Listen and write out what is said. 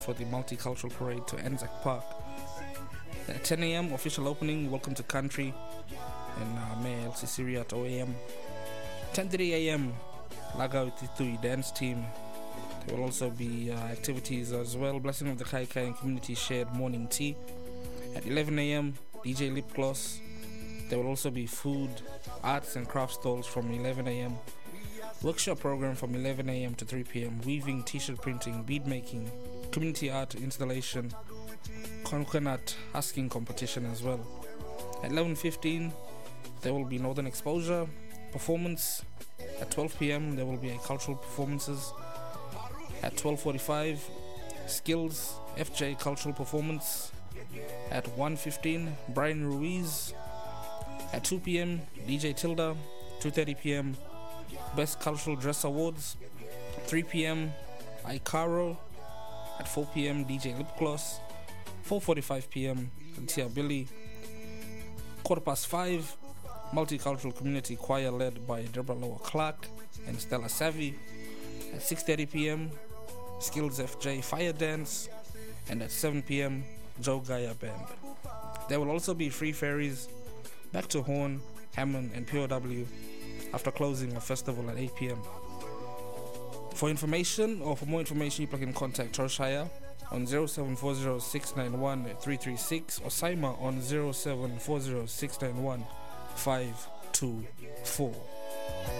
for the multicultural parade to Anzac Park. At 10 a.m. official opening, welcome to country in Mayor LC Syria at OAM. 10:30 a.m. Laga with the Tui dance team. There will also be activities as well. Blessing of the Kai Kai and community shared morning tea. At 11 a.m. DJ Lip Gloss. There will also be food, arts and craft stalls from 11 a.m. Workshop program from 11 a.m. to 3 p.m. Weaving, t-shirt printing, bead making, community art installation, coconut husking competition as well. At 11:15 there will be Northern Exposure performance. At 12 p.m. there will be a cultural performances. At 12:45 Skills FJ cultural performance. At 1:15 Brian Ruiz. At 2 p.m. DJ Tilda. 2:30 p.m. Best Cultural Dress Awards. 3 p.m. Icaro. At 4 p.m. DJ Lip Gloss. 4:45 p.m. Tia Billy. 5:15 Multicultural Community Choir led by Deborah Lower Clark and Stella Savvy. At 6:30 p.m. Skills FJ Fire Dance. And at 7 p.m. Joe Gaia Band. There will also be free ferries back to Horn, Hammond and POW after closing a festival at 8 p.m. For information or for more information, you can contact Torshire on 0740-691-336 or Saima on 0740-691-524.